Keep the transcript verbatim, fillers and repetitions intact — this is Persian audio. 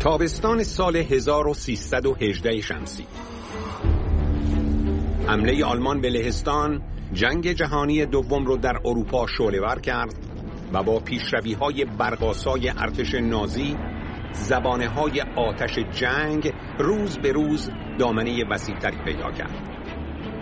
تابستان سال هزار و سیصد و هجده شمسی، حمله آلمان به لهستان جنگ جهانی دوم رو در اروپا شعله‌ور کرد و با پیشروی‌های برق‌آسای ارتش نازی، زبانه‌های آتش جنگ روز به روز دامنه وسیع‌تری پیدا کرد.